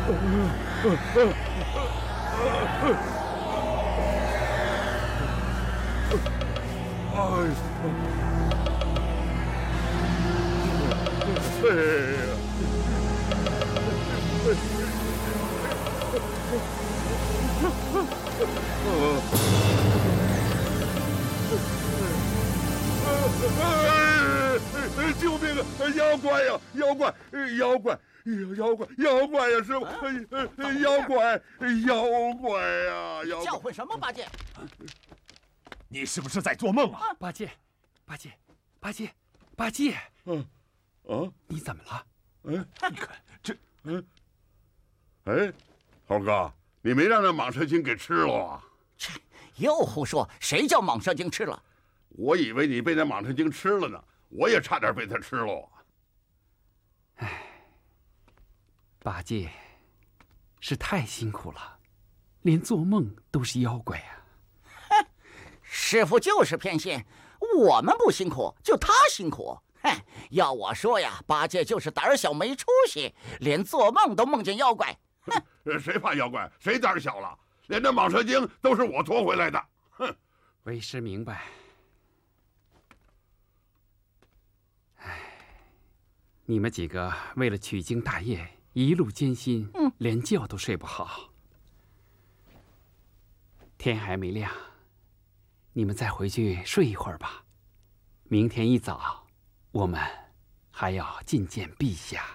救命啊！妖怪呀！妖怪！妖怪！妖怪呀！师傅！妖怪！妖怪呀！ 你叫唤什么，八戒？ 你是不是在做梦啊？ 八戒！你怎么了？ 你看这…… 哎，猴哥，你没让那蟒蛇精给吃了啊？ 切，又胡说！谁叫蟒蛇精吃了？ 我以为你被那蟒蛇精吃了呢，我也差点被它吃了。 哎，八戒，是太辛苦了，连做梦都是妖怪啊！ 哼，师傅就是偏心，我们不辛苦，就他辛苦。哼，要我说呀，八戒就是胆小没出息，连做梦都梦见妖怪。哼， 谁怕妖怪？谁胆小了？连那蟒蛇精都是我拖回来的。哼， 为师明白。你们几个为了取经大业，一路艰辛，连觉都睡不好。天还没亮，你们再回去睡一会儿吧。明天一早，我们还要觐见陛下。